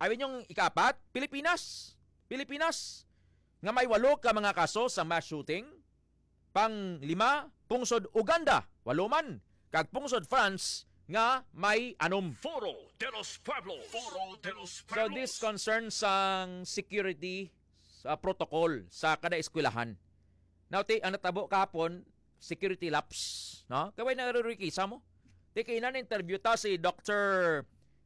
Awin yung ikapat, Pilipinas. Pilipinas nga may 8 ka mga kaso sa mass shooting. Pang-5, pungsod Uganda, 8 man. Kag pungsod France nga may 6. Foro de los Pueblos. Foro de los So Pueblos. this concerns ang security sa protocol sa kada eskwelahan. Now, ang natabo kahapon, security lapse. No? Kaway na narurikisa mo. Kaya na-interview ta si Dr.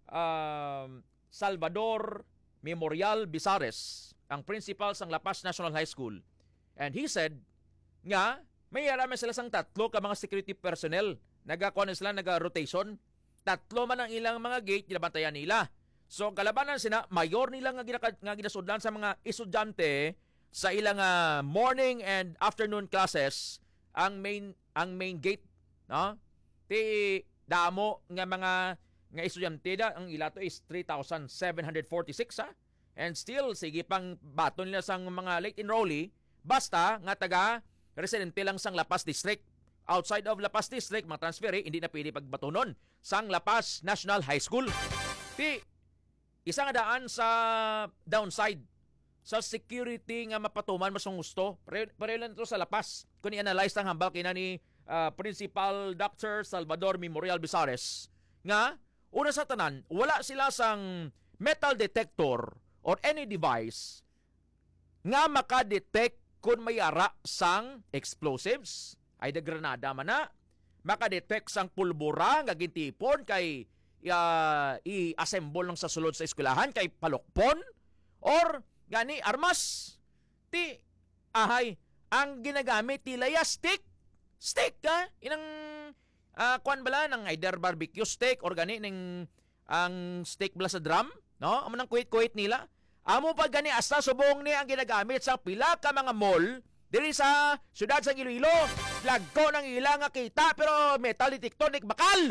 Salvador Memorial Bizares, ang principal sang La Paz National High School. And he said nga, may araman sila sang 3 ka mga security personnel. Nagakuha sila, naga-rotation. 3 man ang ilang mga gate, ginabantayan nila. So, kalabanan sila, mayor nila nga ginasudlan sa mga estudyante sa ilang morning and afternoon classes ang main gate, no? Ti damo nga mga estudyante da, ang ilato is 3,746 ha. And still sige pang baton nila sang mga late enrollee basta nga taga residente lang sang La Paz District. Outside of La Paz District, mga transferi, hindi na pwede pagbatonon sang La Paz National High School. Ti isa nga daan sa downside sa security nga mapatuman mas gusto. Pareho lang ito sa La Paz. Kung i-analyze ng hambal kina ni Principal Dr. Salvador Memorial Bizares nga una sa tanan, wala sila sang metal detector or any device nga makadetect kung may ara sang explosives, ay da granada man na, makadetect sang pulbura nga gintipon kay i-assemble lang sa sulod sa eskwelahan kay palokpon or gani armas. Ti ahay ang ginagamit tila stick ka inang kuan bala ng either barbecue steak or gani ning ang steak bala sa drum, no? Amo nang kuwit nila. Amo pa gani asta subong ni ang ginagamit sa pila ka mga mall diri sa syudad sa Iloilo. Flag ko nang ilang nga kita pero metal detector nik bakal.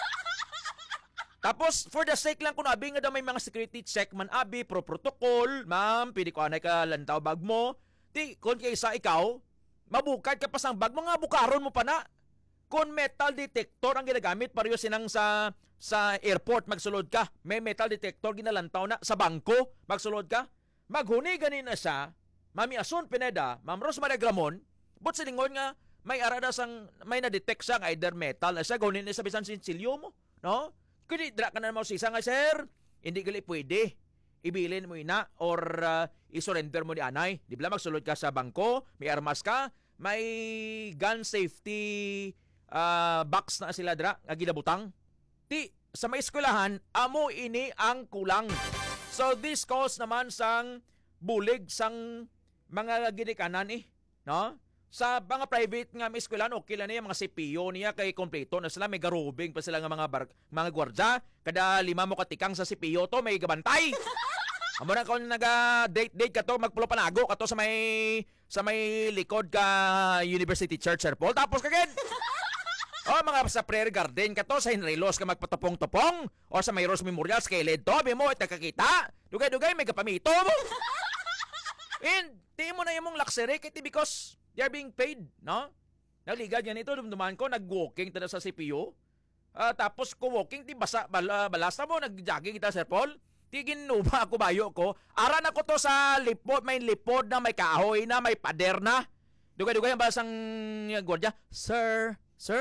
Tapos for the sake lang kung abi nga daw may mga security check man abi pro protocol, ma'am, pili ko anay ka lantaw bag mo. Di kun kaysa ikaw mabukad ka pa sang bag mo nga bukaron mo pa na. Kung metal detector ang ginagamit, pareho sinang sa airport magsulod ka. May metal detector ginalantaw na sa bangko magsulod ka. Maghuni ganin na siya, Mami Asun Pineda, Ma'am Rosemary Gramon, but silingon nga may arada sang may na-detect siya either metal na siya, gawin na sa bisan sinsilyo mo, no? Kundi dra ka na mo sisa nga, sir, hindi gali pwede. Ibilin mo ina or isurrender mo ni anay. Di ba magsulod ka sa bangko, may armas ka, may gun safety box na sila dra nga ginabutang. Ti sa may eskwelahan amo ini ang kulang. So this cause naman sang bulig sang mga ginikanan no? Sa mga private nga may eskwelahan okay lang niya mga CPU niya kay kompleto na sila, may garubing pa sila nga mga gwardiya kada 5 mo katikang sa CPU to may gabantay. Amo na kung naga-date ka to magpulo panago ka to sa may likod ka University Church Sir Paul tapos kagad. O mga sa prayer garden ka to, sa Henrilos ka magpatopong-topong, o sa may Rose Memorial Skeleton to, mo at nakakita. Dugay-dugay, may kapamito mo. And, di mo na yung mong luxury, kasi because they are being paid, no? Naligad yan ito, dumduman ko, nag-walking tada sa CPU. Tapos ko walking, di balasta mo, nag-jogging kita, Sir Paul. Di ginuba ako, bayo ko. Aran ako to sa lipod, may lipod na, may kahoy na, may pader na. Dugay-dugay ang balasang gwardiya. Sir,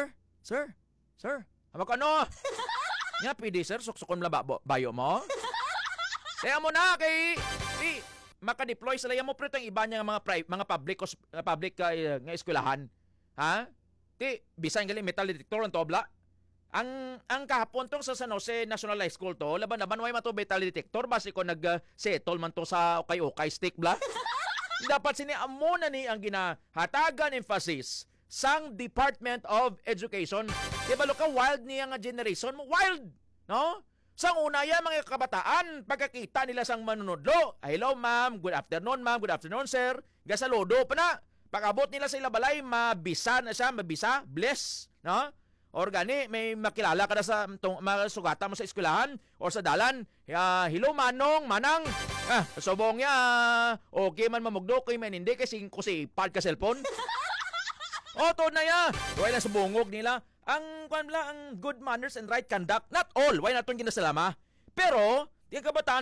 hamak ano? Nga, pwede sir, suksukon mo lang bayo mo? Kaya mo na, maka-deploy sila yan mo preto ang iba niya mga public nga eskwelahan. Ha? Bisan galing metal detector ang tobla. Ang kahapon tong sa San Jose National High School to, laban-laban way mato metal detector, basi ko nag-settle man to sa okay stick bla. Dapat amo na ni ang ginahatagan emphasis sang Department of Education. Di ba ka wild niya nga generation mo? Wild! No? Sang una yan, mga kabataan, pagkakita nila sang manunodlo. Hello ma'am, good afternoon ma'am, good afternoon sir. Gasaludo pa na. Pag-abot nila sa ilabalay, mabisa na siya, bless. No? Or gani, may makilala ka na sa sugata mo sa eskwelahan or sa dalan. Hello manang. Subong niya, okay man mamugdo, kay man hindi, kasi kusipad ka cellphone. To na ya. Why na subungog nila ang good manners and right conduct. Not all. Why naton ginasalama? Pero, di kabataan